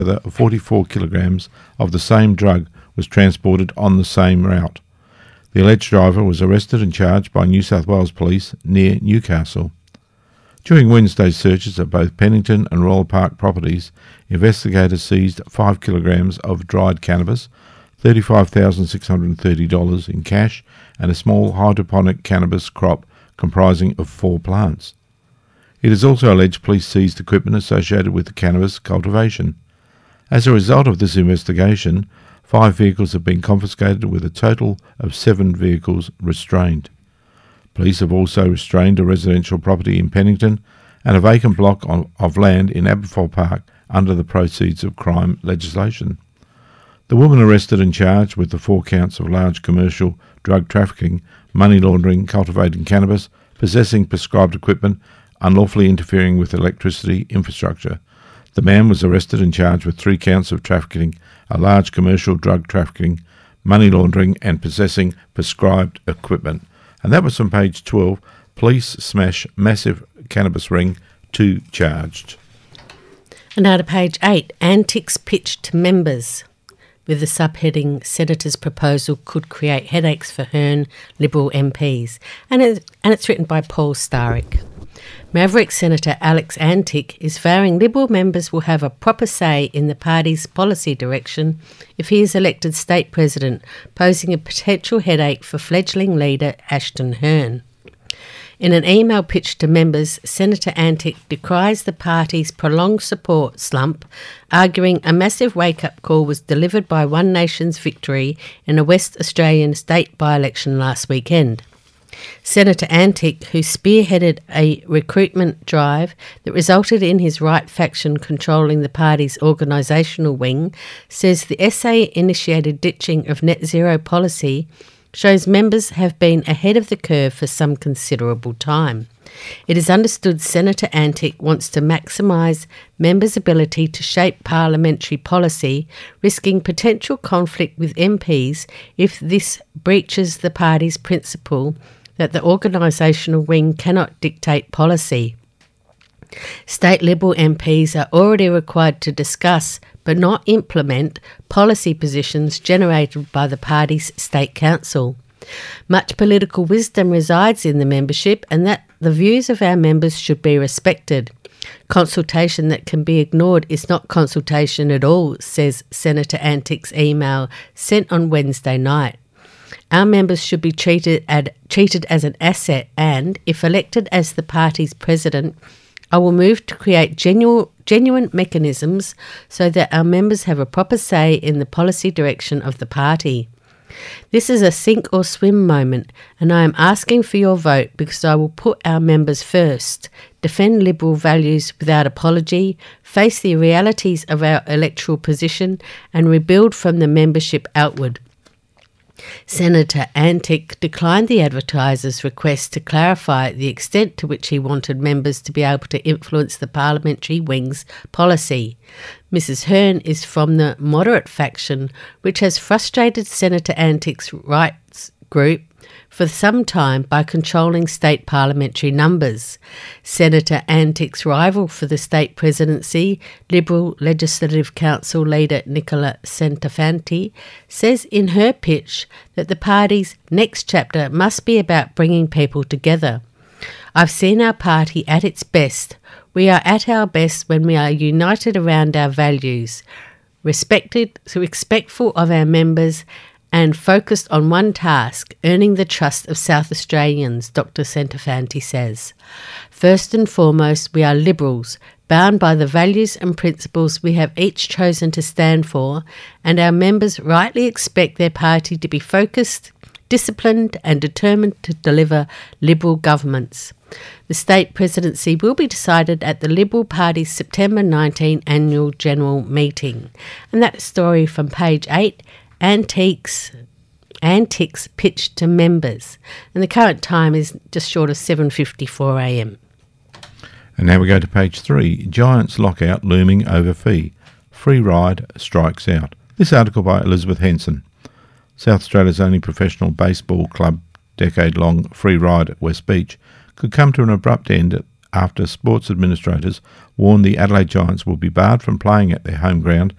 Further, 44 kilograms of the same drug was transported on the same route. The alleged driver was arrested and charged by New South Wales Police near Newcastle. During Wednesday's searches at both Pennington and Royal Park properties, investigators seized 5 kilograms of dried cannabis, $35,630 in cash, and a small hydroponic cannabis crop comprising of 4 plants. It is also alleged police seized equipment associated with the cannabis cultivation. As a result of this investigation, 5 vehicles have been confiscated with a total of 7 vehicles restrained. Police have also restrained a residential property in Pennington and a vacant block of land in Aberfoyle Park under the proceeds of crime legislation. The woman arrested and charged with the 4 counts of large commercial drug trafficking, money laundering, cultivating cannabis, possessing prescribed equipment, unlawfully interfering with electricity infrastructure. The man was arrested and charged with 3 counts of trafficking, a large commercial drug trafficking, money laundering and possessing prescribed equipment. And that was from page 12. Police smash massive cannabis ring, 2 charged. And now to page 8. Antics pitched to members, with the subheading Senator's proposal could create headaches for Hearn Liberal MPs. And it's written by Paul Starrick. Maverick Senator Alex Antic is vowing Liberal members will have a proper say in the party's policy direction if he is elected state president, posing a potential headache for fledgling leader Ashton Hearn. In an email pitched to members, Senator Antic decries the party's prolonged support slump, arguing a massive wake-up call was delivered by One Nation's victory in a West Australian state by-election last weekend. Senator Antic, who spearheaded a recruitment drive that resulted in his right faction controlling the party's organisational wing, says the SA-initiated ditching of net zero policy shows members have been ahead of the curve for some considerable time. It is understood Senator Antic wants to maximise members' ability to shape parliamentary policy, risking potential conflict with MPs if this breaches the party's principle that the organisational wing cannot dictate policy. State Liberal MPs are already required to discuss, but not implement, policy positions generated by the party's state council. Much political wisdom resides in the membership, and that the views of our members should be respected. Consultation that can be ignored is not consultation at all, says Senator Antic's email sent on Wednesday night. Our members should be treated as an asset, and, if elected as the party's president, I will move to create genuine mechanisms so that our members have a proper say in the policy direction of the party. This is a sink or swim moment, and I am asking for your vote because I will put our members first, defend Liberal values without apology, face the realities of our electoral position, and rebuild from the membership outward. Senator Antic declined the advertiser's request to clarify the extent to which he wanted members to be able to influence the parliamentary wing's policy. Mrs Hearn is from the moderate faction, which has frustrated Senator Antic's rights group for some time by controlling state parliamentary numbers. Senator Antic's rival for the state presidency, Liberal Legislative Council leader Nicola Centofanti, says in her pitch that the party's next chapter must be about bringing people together. I've seen our party at its best. We are at our best when we are united around our values, respectful of our members, and focused on one task, earning the trust of South Australians, Dr Centofanti says. First and foremost, we are Liberals, bound by the values and principles we have each chosen to stand for, and our members rightly expect their party to be focused, disciplined and determined to deliver Liberal governments. The state presidency will be decided at the Liberal Party's September 19 annual general meeting. And that story from page 8, Antics pitched to members, and the current time is just short of 7:54am. And now we go to page 3. Giants lockout looming over fee. Free ride strikes out. This article by Elizabeth Henson. South Australia's only professional baseball club, decade-long Free Ride at West Beach, could come to an abrupt end after sports administrators warned the Adelaide Giants will be barred from playing at their home ground